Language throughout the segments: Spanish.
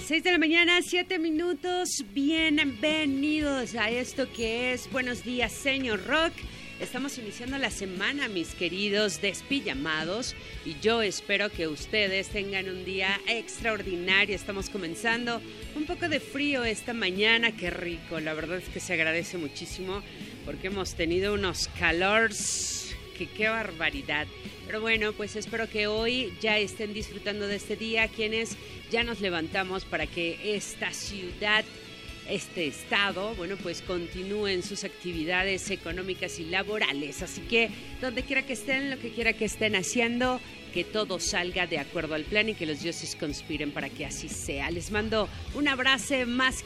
6 de la mañana, 7 minutos. Bienvenidos a esto que es Buenos Días, Señor Rock. Estamos iniciando la semana, mis queridos despijamados, y yo espero que ustedes tengan un día extraordinario. Estamos comenzando un poco de frío esta mañana, qué rico, la verdad es que se agradece muchísimo porque hemos tenido unos calores, que qué barbaridad. Pero bueno, pues espero que hoy ya estén disfrutando de este día, quienes ya nos levantamos para que esta ciudad, este estado, bueno, pues continúen sus actividades económicas y laborales. Así que donde quiera que estén, lo que quiera que estén haciendo, que todo salga de acuerdo al plan y que los dioses conspiren para que así sea. Les mando un abrazo más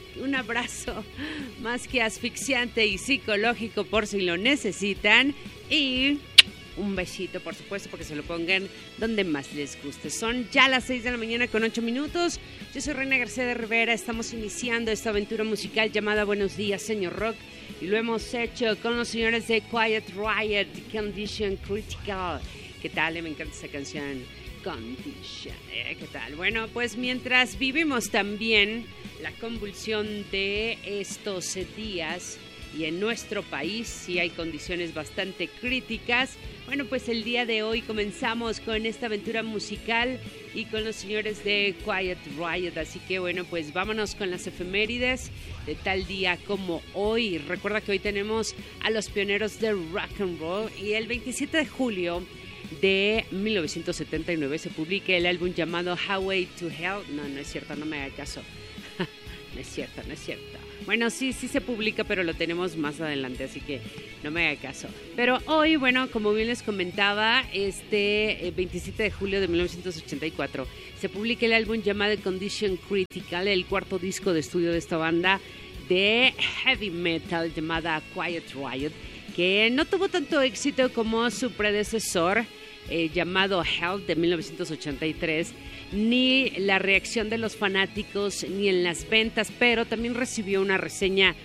que asfixiante y psicológico por si lo necesitan, y un besito, por supuesto, porque se lo pongan donde más les guste. Son ya las 6 de la mañana con 8 minutos. Yo soy Reina García de Rivera. Estamos iniciando esta aventura musical llamada Buenos Días, Señor Rock. Y lo hemos hecho con los señores de Quiet Riot, Condition Critical. ¿Qué tal? Me encanta esa canción. Condition. ¿Qué tal? Bueno, pues mientras vivimos también la convulsión de estos días, y en nuestro país sí hay condiciones bastante críticas. Bueno, pues el día de hoy comenzamos con esta aventura musical y con los señores de Quiet Riot. Así que bueno, pues vámonos con las efemérides de tal día como hoy. Recuerda que hoy tenemos a los pioneros de rock and roll, y el 27 de julio de 1979 se publica el álbum llamado Highway to Hell. No es cierto, no me haga caso. No es cierto. Bueno, sí se publica, pero lo tenemos más adelante, así que no me haga caso. Pero hoy, bueno, como bien les comentaba, 27 de julio de 1984 se publica el álbum llamado Condition Critical, el cuarto disco de estudio de esta banda de heavy metal llamada Quiet Riot, que no tuvo tanto éxito como su predecesor, llamado Hell, de 1983, ni la reacción de los fanáticos, ni en las ventas, pero también recibió una reseña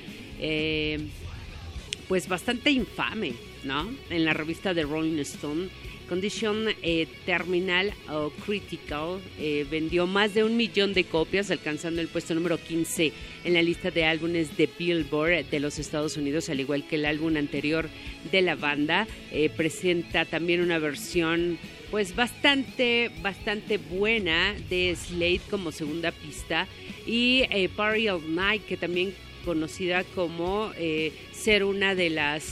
pues bastante infame, ¿no? En la revista de Rolling Stone. Condition Terminal o Critical vendió más de 1 millón de copias, alcanzando el puesto número 15 en la lista de álbumes de Billboard de los Estados Unidos, al igual que el álbum anterior de la banda. Presenta también una versión pues bastante buena de Slade como segunda pista, y Party All Night, que también conocida como ser una de las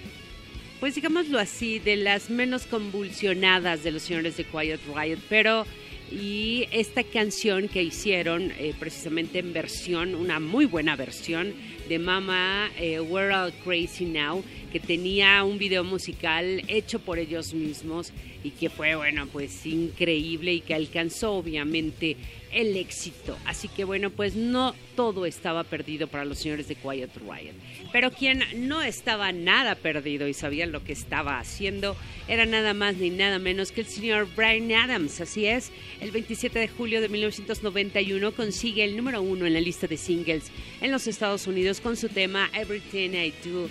pues digámoslo así, de las menos convulsionadas de los señores de Quiet Riot. Pero y esta canción que hicieron precisamente en versión, una muy buena versión de Mama, We're All Crazy Now, que tenía un video musical hecho por ellos mismos y que fue, bueno, pues increíble, y que alcanzó obviamente el éxito. Así que bueno, pues no todo estaba perdido para los señores de Quiet Riot. Pero quien no estaba nada perdido y sabía lo que estaba haciendo era nada más ni nada menos que el señor Bryan Adams. Así es, el 27 de julio de 1991 consigue el número 1 en la lista de singles en los Estados Unidos con su tema Everything I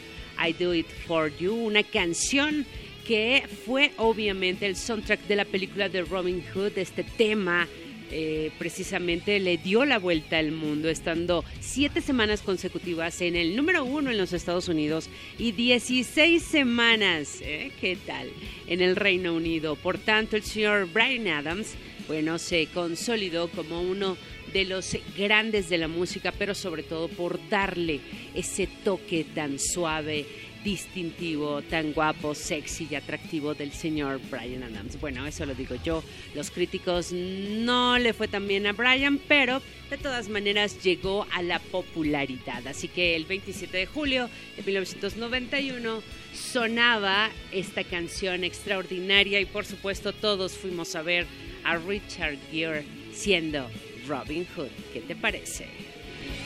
Do It For You, una canción que fue obviamente el soundtrack de la película de Robin Hood. Este tema precisamente le dio la vuelta al mundo, estando 7 semanas consecutivas en el número 1 en los Estados Unidos y 16 semanas, ¿qué tal?, en el Reino Unido. Por tanto, el señor Bryan Adams, bueno, se consolidó como uno de los grandes de la música, pero sobre todo por darle ese toque tan suave, distintivo, tan guapo, sexy y atractivo del señor Bryan Adams. Bueno, eso lo digo yo. Los críticos no le fue tan bien a Bryan, pero de todas maneras llegó a la popularidad. Así que el 27 de julio de 1991 sonaba esta canción extraordinaria, y por supuesto todos fuimos a ver a Richard Gere siendo Robin Hood. ¿Qué te parece?